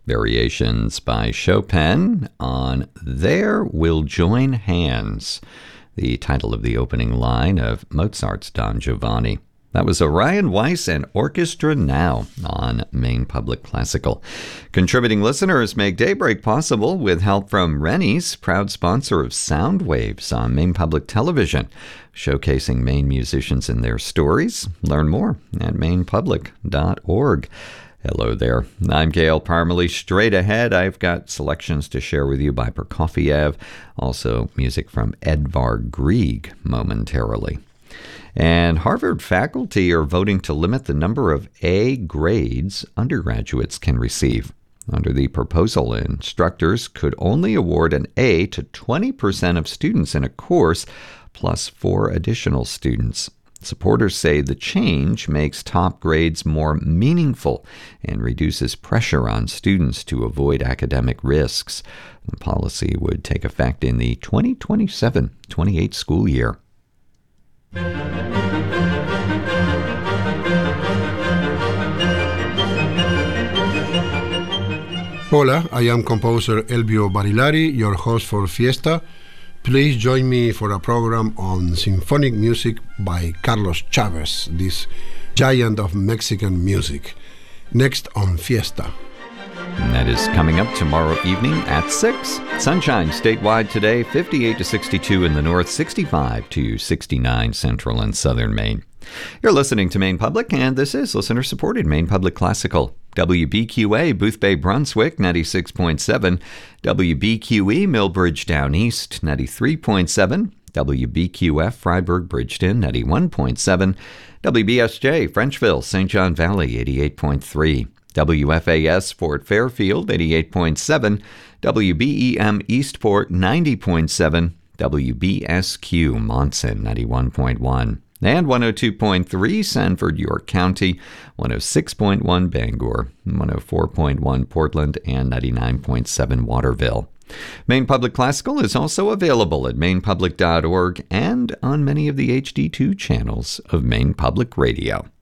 Variations by Chopin on There Will Join Hands, the title of the opening line of Mozart's Don Giovanni. That was Orion Weiss and Orchestra Now on Maine Public Classical. Contributing listeners make Daybreak possible with help from Rennie's, proud sponsor of Sound Waves on Maine Public Television, showcasing Maine musicians and their stories. Learn more at mainepublic.org. Hello there. I'm Gail Parmalee. Straight ahead, I've got selections to share with you by Prokofiev, also music from Edvard Grieg momentarily. And Harvard faculty are voting to limit the number of A grades undergraduates can receive. Under the proposal, instructors could only award an A to 20% of students in a course, plus 4 additional students. Supporters say the change makes top grades more meaningful and reduces pressure on students to avoid academic risks. The policy would take effect in the 2027-28 school year. Hola, I am composer Elvio Barilari, your host for Fiesta. Please join me for a program on symphonic music by Carlos Chavez, this giant of Mexican music. Next on Fiesta. And that is coming up tomorrow evening at 6. Sunshine statewide today, 58 to 62 in the north, 65 to 69 central and southern Maine. You're listening to Maine Public, and this is listener-supported Maine Public Classical. WBQA, Boothbay, Brunswick, 96.7. WBQE, Millbridge Down East, 93.7. WBQF, Freiburg, Bridgeton, 91.7. WBSJ, Frenchville, St. John Valley, 88.3. WFAS, Fort Fairfield, 88.7. WBEM, Eastport, 90.7. WBSQ, Monson, 91.1. And 102.3 Sanford, York County, 106.1 Bangor, 104.1 Portland, and 99.7 Waterville. Maine Public Classical is also available at mainepublic.org and on many of the HD2 channels of Maine Public Radio.